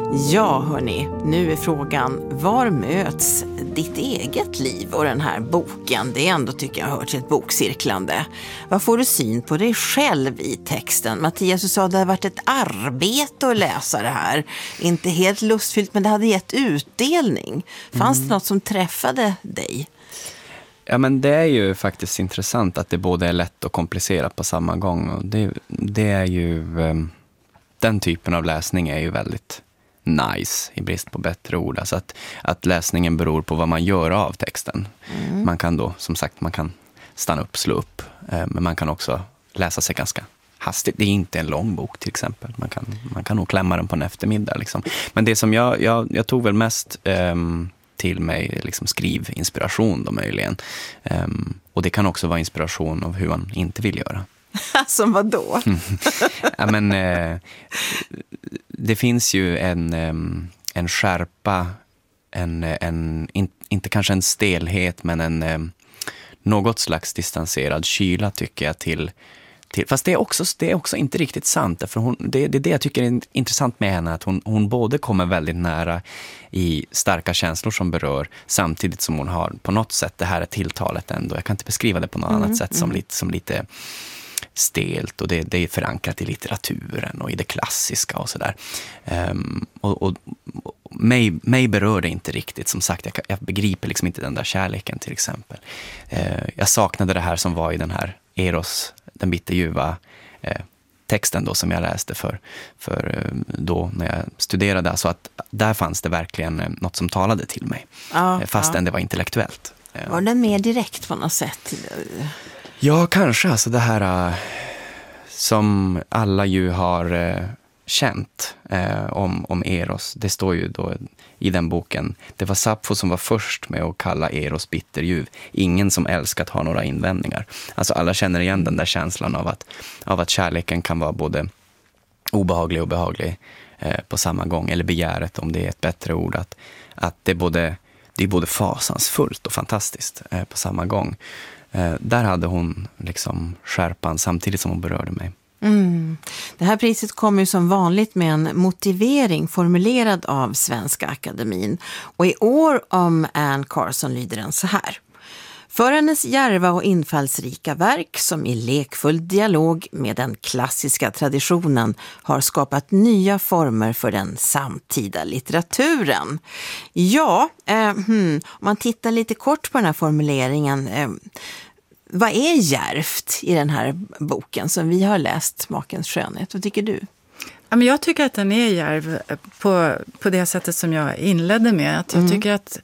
Ja hörni, nu är frågan, var möts ditt eget liv och den här boken? Det är ändå, tycker jag, hör till ett bokcirklande. Vad får du syn på dig själv i texten? Mattias, du sa att det hade varit ett arbete att läsa det här. Inte helt lustfyllt, men det hade gett utdelning. Fanns det något som träffade dig? Ja, men det är ju faktiskt intressant att det både är lätt och komplicerat på samma gång. Och det är ju, den typen av läsning är ju väldigt nice, i brist på bättre ord. Alltså att läsningen beror på vad man gör av texten. Man kan då, som sagt, man kan stanna upp, slå upp. Men man kan också läsa sig ganska hastigt. Det är inte en lång bok till exempel. Man kan nog klämma den på en eftermiddag. Liksom. Men det som jag tog väl mest till mig liksom skrivinspiration då möjligen. Och det kan också vara inspiration av hur man inte vill göra. Som vad då? Ja, men det finns ju en skärpa, inte kanske en stelhet, men en något slags distanserad kyla tycker jag till fast det är också inte riktigt sant, för det är det jag tycker är intressant med henne, att hon både kommer väldigt nära i starka känslor som berör, samtidigt som hon har på något sätt det här tilltalet ändå, jag kan inte beskriva det på något annat sätt, som lite stelt, och det är förankrat i litteraturen och i det klassiska och sådär. Och mig berör det inte riktigt. Som sagt, jag begriper liksom inte den där kärleken till exempel. Jag saknade det här som var i den här Eros, den bitterljuva texten då som jag läste för då när jag studerade. Så att där fanns det verkligen något som talade till mig. Fastän det var intellektuellt. Var den mer direkt på något sätt? Ja, kanske. Alltså det här som alla ju har känt om Eros. Det står ju då i den boken. Det var Sappho som var först med att kalla Eros bitterljuv. Ingen som älskat har några invändningar. Alltså alla känner igen den där känslan av att kärleken kan vara både obehaglig och behaglig på samma gång. Eller begäret, om det är ett bättre ord. Att det är både fasansfullt och fantastiskt på samma gång. Där hade hon liksom skärpan samtidigt som hon berörde mig. Det här priset kommer ju som vanligt med en motivering formulerad av Svenska Akademin. Och i år om Anne Carson lyder den så här. För hennes djärva och infallsrika verk som i lekfull dialog med den klassiska traditionen har skapat nya former för den samtida litteraturen. Ja, om man tittar lite kort på den här formuleringen, vad är djärvt i den här boken som vi har läst, Makens skönhet? Vad tycker du? Ja, men jag tycker att den är djärv på det sättet som jag inledde med. Att jag tycker att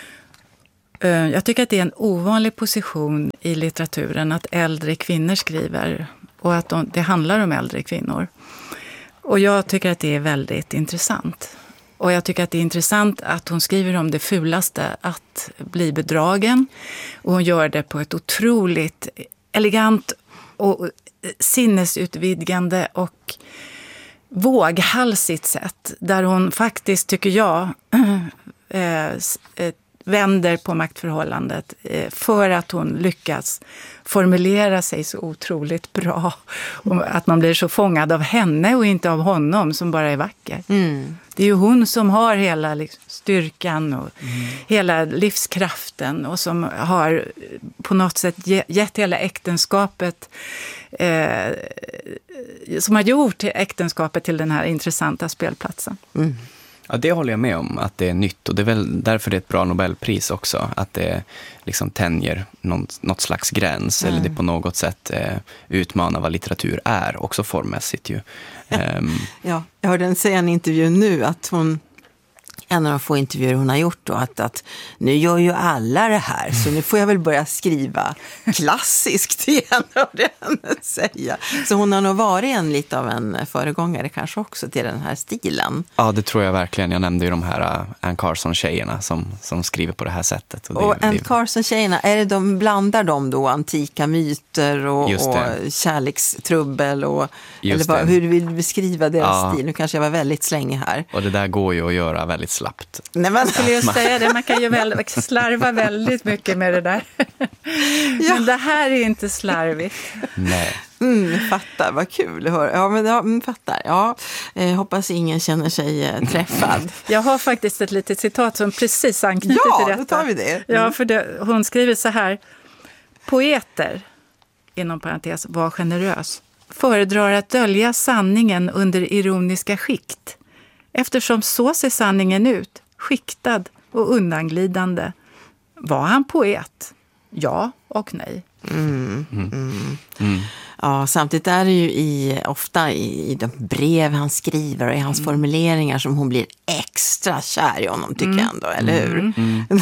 det är en ovanlig position i litteraturen att äldre kvinnor skriver och att det handlar om äldre kvinnor. Och jag tycker att det är väldigt intressant. Och jag tycker att det är intressant att hon skriver om det fulaste, att bli bedragen. Och hon gör det på ett otroligt elegant och sinnesutvidgande och våghalsigt sätt. Där hon faktiskt, tycker jag, vänder på maktförhållandet för att hon lyckas formulera sig så otroligt bra. Och att man blir så fångad av henne och inte av honom som bara är vacker. Det är ju hon som har hela styrkan och hela livskraften och som har på något sätt gett hela äktenskapet, som har gjort äktenskapet till den här intressanta spelplatsen. Ja, det håller jag med om, att det är nytt, och det är väl därför det är ett bra Nobelpris också, att det liksom tänjer något slags gräns eller det på något sätt utmanar vad litteratur är, också formmässigt ju. Ja, jag hörde henne säga i en intervju nu att hon, en av de få intervjuer hon har gjort då, att nu gör ju alla det här, så nu får jag väl börja skriva klassiskt igen, hörde henne säga. Så hon har nog varit lite av en föregångare kanske också till den här stilen. Ja, det tror jag verkligen. Jag nämnde ju de här Anne Carson-tjejerna som skriver på det här sättet. Och Anne Carson-tjejerna, blandar de då antika myter och kärlekstrubbel? Eller hur vill du beskriva deras stil? Nu kanske jag var väldigt slängig här. Och det där går ju att göra väldigt slappt. Nej, men... Jag skulle just säga det, man kan ju slarva väldigt mycket med det där. Ja. Men det här är inte slarvigt. Nej. Fattar, vad kul att höra. Ja, men fattar. Ja, hoppas ingen känner sig träffad. Jag har faktiskt ett litet citat som precis anknyter till detta. Ja, då tar vi det. Ja, för hon skriver så här: poeter, inom parentes, var generös, föredrar att dölja sanningen under ironiska skikt. Eftersom så ser sanningen ut, skiktad och undanglidande. Var han poet? Ja och nej. Ja, samtidigt är det ju ofta i de brev han skriver och i hans formuleringar som hon blir extra kär i honom, tycker jag ändå, eller hur?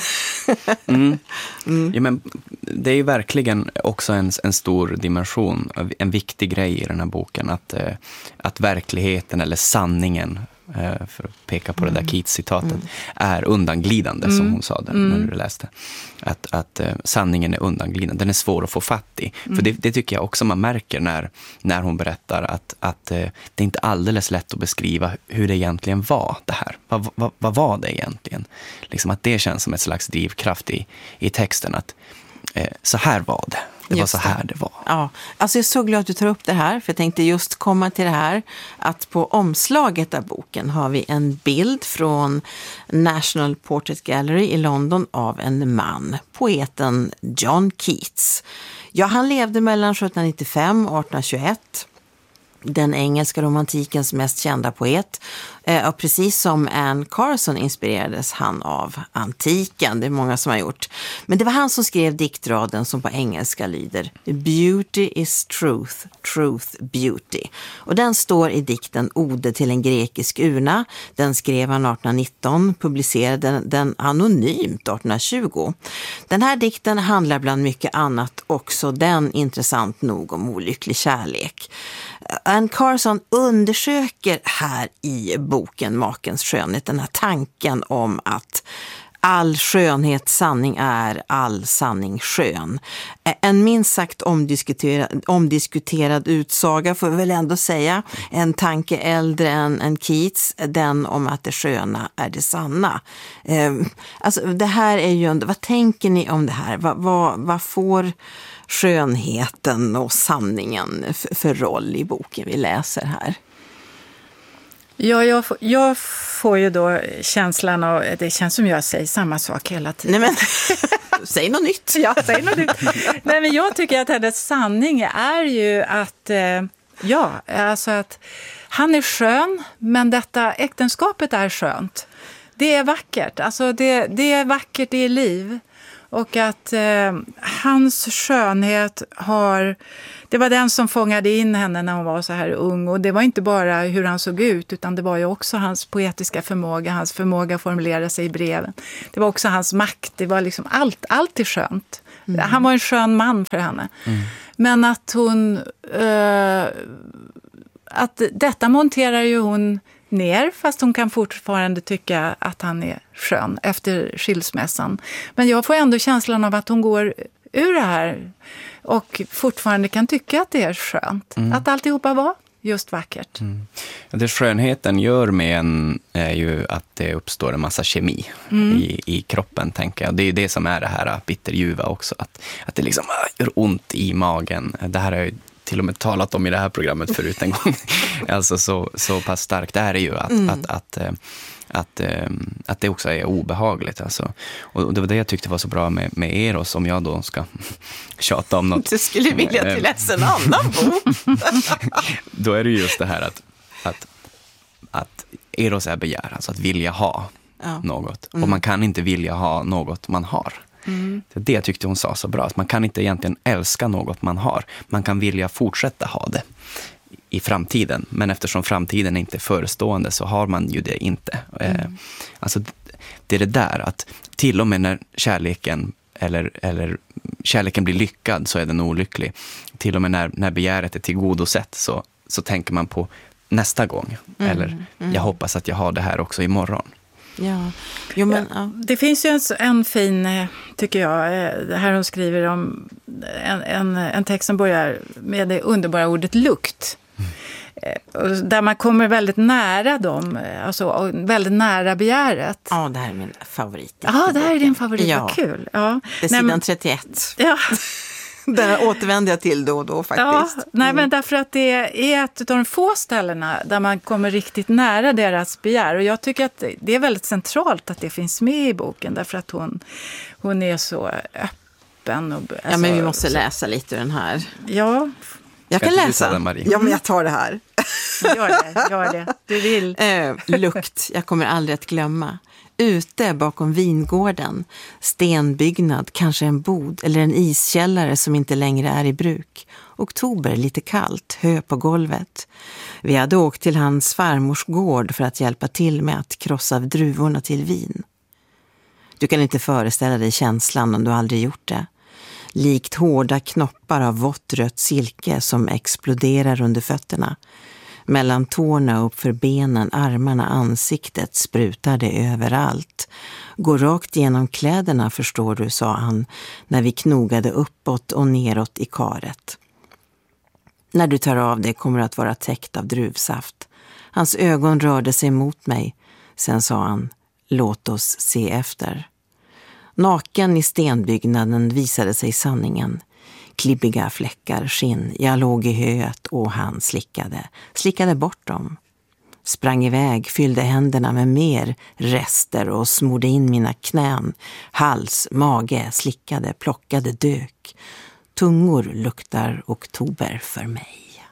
Ja, men det är ju verkligen också en stor dimension, en viktig grej i den här boken, att verkligheten eller sanningen, för att peka på det där Keats-citatet, är undanglidande, som hon sa när du läste. Att sanningen är undanglidande, den är svår att få fatt i. För det tycker jag också man märker när hon berättar att det är inte alldeles lätt att beskriva hur det egentligen var det här. Vad var det egentligen? Liksom att det känns som ett slags drivkraft i texten, att så här var det. Det var så här det var. Ja, alltså jag är så glad att du tar upp det här, för jag tänkte just komma till det här att på omslaget av boken har vi en bild från National Portrait Gallery i London av en man, poeten John Keats. Ja, han levde mellan 1795 och 1821. Den engelska romantikens mest kända poet. Och precis som Anne Carson inspirerades han av antiken. Det är många som har gjort. Men det var han som skrev diktraden som på engelska lyder: Beauty is truth, truth beauty. Och den står i dikten Ode till en grekisk urna. Den skrev han 1819, publicerade den anonymt 1820. Den här dikten handlar bland mycket annat också den intressant nog om olycklig kärlek. Anne Carson undersöker här i boken Makens skönhet den här tanken om att all skönhet sanning är, all sanning skön. En minst sagt omdiskuterad utsaga, får vi väl ändå säga. En tanke äldre än Keats, den om att det sköna är det sanna. Alltså det här är ju, vad tänker ni om det här? Vad får skönheten och sanningen för roll i boken vi läser här? Ja, jag får ju då känslan av, det känns som jag säger samma sak hela tiden. Nej, men säg något nytt. Ja, säg något nytt. Nej, men jag tycker att hennes sanning är ju att, alltså att han är skön, men detta äktenskapet är skönt. Det är vackert, alltså det är vackert i liv. Och att hans skönhet det var den som fångade in henne när hon var så här ung. Och det var inte bara hur han såg ut, utan det var ju också hans poetiska förmåga, hans förmåga att formulera sig i breven. Det var också hans makt, det var liksom allt är skönt. Han var en skön man för henne. Men att hon, att detta monterar ju hon ner, fast hon kan fortfarande tycka att han är skön efter skilsmässan. Men jag får ändå känslan av att hon går ur det här och fortfarande kan tycka att det är skönt. Att alltihopa var just vackert. Det skönheten gör med en är ju att det uppstår en massa kemi i kroppen, tänker jag. Det är ju det som är det här bitterljuva också. Att det liksom gör ont i magen. Det här är ju till och med talat om i det här programmet förut en gång. Alltså så pass starkt är det ju att det också är obehagligt. Alltså. Och det var det jag tyckte var så bra med Eros, om jag då ska tjata om något. Du skulle vilja till läsa en annan bok. Då är det just det här att Eros är begär, alltså att vilja ha något. Och man kan inte vilja ha något man har. Det tyckte hon sa så bra, att man kan inte egentligen älska något man har. Man kan vilja fortsätta ha det i framtiden, men eftersom framtiden är inte förestående så har man ju det inte. Alltså det är det där att till och med när kärleken eller kärleken blir lyckad så är den olycklig. Till och med när begäret är tillgodosett så tänker man på nästa gång. Eller jag hoppas att jag har det här också imorgon. Ja. Jo, men, ja. Det finns ju en fin, tycker jag, det här hon skriver om en text som börjar med det underbara ordet lukt. där man kommer väldigt nära dem, alltså väldigt nära begäret. Ja, det här är min favorit. Ja, det här är din favorit, ja. Vad kul. Ja. Det är sidan 31. Ja. Den återvänder jag till då och då faktiskt. Ja, nej, men därför att det är ett av de få ställena där man kommer riktigt nära deras begär. Och jag tycker att det är väldigt centralt att det finns med i boken, därför att hon är så öppen. Och, ja, men vi måste läsa lite ur den här. Ja. Jag kan läsa. Ja, men jag tar det här. Gör det. Du vill. Lukt, jag kommer aldrig att glömma. Ute bakom vingården, stenbyggnad, kanske en bod eller en iskällare som inte längre är i bruk. Oktober, lite kallt, hö på golvet. Vi hade åkt till hans farmors gård för att hjälpa till med att krossa druvorna till vin. Du kan inte föreställa dig känslan om du aldrig gjort det. Likt hårda knoppar av vått rött silke som exploderar under fötterna. Mellan tårna upp för benen, armarna, ansiktet sprutar det överallt. Gå rakt genom kläderna, förstår du, sa han när vi knogade uppåt och neråt i karet. När du tar av det kommer att vara täckt av druvsaft. Hans ögon rörde sig mot mig. Sen sa han, låt oss se efter. Naken i stenbyggnaden visade sig sanningen. Klibbiga fläckar, skinn, jag låg i höet och han slickade bort dem. Sprang iväg, fyllde händerna med mer rester och smorde in mina knän. Hals, mage, slickade, plockade, dök. Tungor luktar oktober för mig.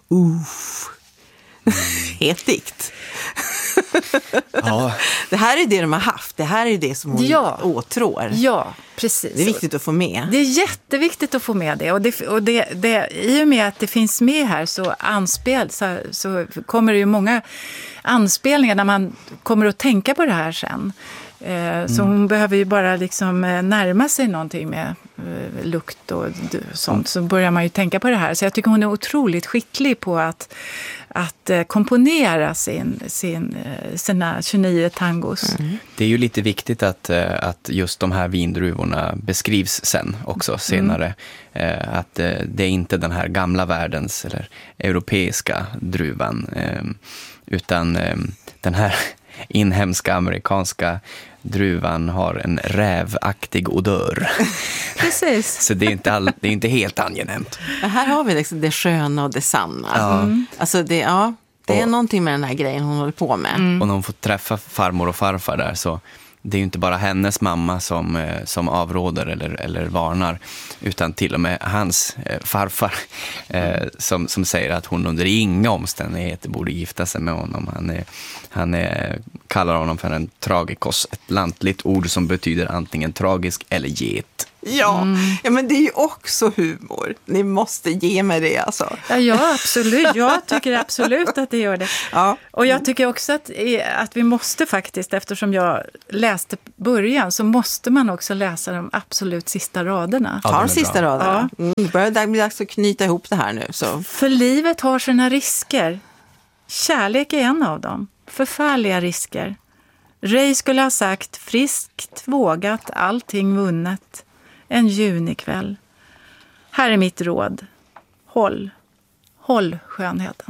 Helt dikt. Ja. Det här är det de har haft. Det här är det som hon åtrår. Ja, precis. Det är viktigt att få med. Det är jätteviktigt att få med det. Och i och med att det finns med här så kommer det ju många anspelningar när man kommer att tänka på det här sen. Så hon behöver ju bara liksom närma sig någonting med lukt och sånt, så börjar man ju tänka på det här. Så jag tycker hon är otroligt skicklig på att komponera sina 29 tangos. Det är ju lite viktigt att just de här vindruvorna beskrivs sen också senare. Att det är inte den här gamla världens eller europeiska druvan, utan den här inhemska amerikanska druvan har en rävaktig odör. Precis. Så det är inte helt angenämt. Här har vi liksom det sköna och det sanna. Ja. Alltså det är någonting med den här grejen hon håller på med. Och när hon får träffa farmor och farfar där, så det är ju inte bara hennes mamma som avråder eller varnar, utan till och med hans farfar som säger att hon under inga omständigheter borde gifta sig med honom. Han kallar honom för en tragikos, ett lantligt ord som betyder antingen tragisk eller get. Ja, men det är ju också humor. Ni måste ge mig det alltså. Ja, absolut. Jag tycker absolut att det gör det. Ja. Och jag tycker också att vi måste faktiskt, eftersom jag läste början, så måste man också läsa de absolut sista raderna. Ta de sista raderna. Ja. Det börjar bli dags att knyta ihop det här nu. Så. För livet har sina risker. Kärlek är en av dem. Förfärliga risker. Ray skulle ha sagt, friskt, vågat, allting vunnet. En junikväll. Här är mitt råd. Håll skönheten.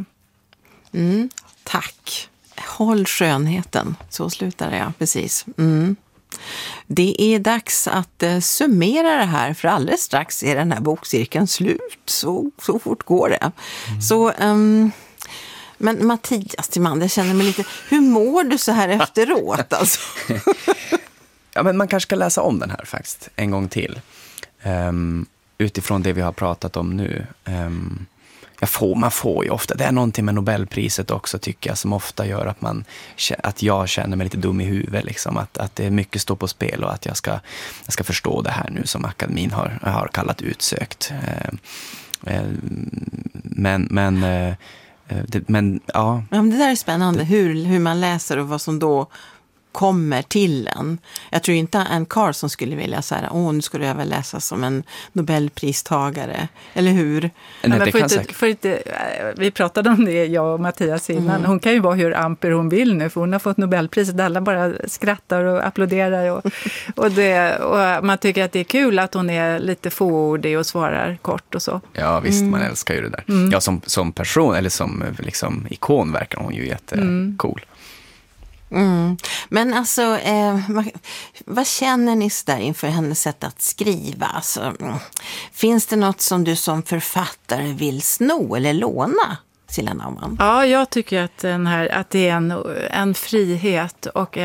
Tack. Håll skönheten. Så slutar jag, precis. Det är dags att summera det här, för alldeles strax är den här bokcirkeln slut. Så fort går det. Så... Men Mattias Timander, jag känner mig lite... Hur mår du så här efteråt? Alltså? Ja, men man kanske ska läsa om den här faktiskt en gång till. Utifrån det vi har pratat om nu. Man får ju ofta... Det är någonting med Nobelpriset också, tycker jag, som ofta gör att jag känner mig lite dum i huvudet. Liksom, att det är mycket står på spel och att jag ska förstå det här nu som akademin har kallat utsökt. Men ja. Ja, men det där är spännande, hur man läser och vad som då kommer till en. Jag tror inte Anne Carson skulle vilja säga, nu skulle jag väl läsa som en Nobelpristagare, eller hur? Vi pratade om det, jag och Mattias innan. Hon kan ju vara hur amper hon vill nu, för hon har fått Nobelpriset. Alla bara skrattar och applåderar. Och man tycker att det är kul att hon är lite fåordig och svarar kort och så. Ja, visst, man älskar ju det där. Ja, som person, eller som liksom ikon verkar hon ju jättecool. Men alltså, vad känner ni där inför hennes sätt att skriva? Alltså, finns det något som du som författare vill sno eller låna, Cilla Naumann? Ja, jag tycker att det är en frihet och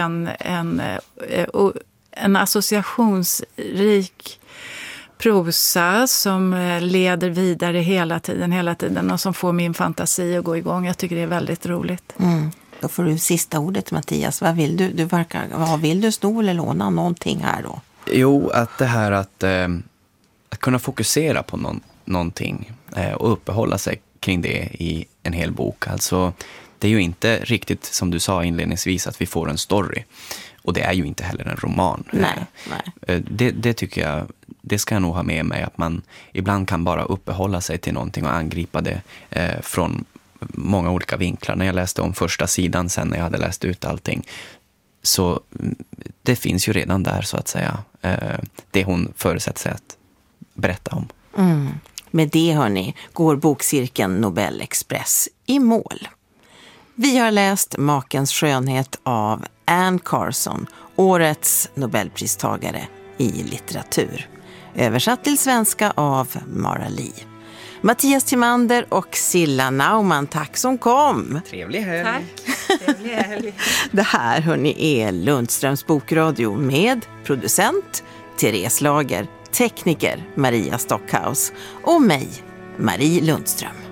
en associationsrik prosa som leder vidare hela tiden och som får min fantasi att gå igång. Jag tycker det är väldigt roligt. Då får du sista ordet, Mattias. Vad vill du? Vad vill du sno eller låna någonting här då? Jo, att det här att kunna fokusera på någonting och uppehålla sig kring det i en hel bok. Alltså, det är ju inte riktigt som du sa inledningsvis att vi får en story. Och det är ju inte heller en roman. Nej. Det tycker jag, det ska jag nog ha med mig, att man ibland kan bara uppehålla sig till någonting och angripa det från många olika vinklar. När jag läste om första sidan sen när jag hade läst ut allting, så det finns ju redan där, så att säga, det hon förutsätter sig att berätta om. Med det, hörni, går bokcirkeln Nobel Express i mål. Vi har läst Makens skönhet av Anne Carson, årets Nobelpristagare i litteratur. Översatt till svenska av Mara Li. Mattias Timander och Cilla Naumann, tack som kom. Trevlig helg. Tack. Trevlig helg. Det här, hörni, är Lundströms bokradio med producent Therese Lager, tekniker Maria Stockhaus och mig, Marie Lundström.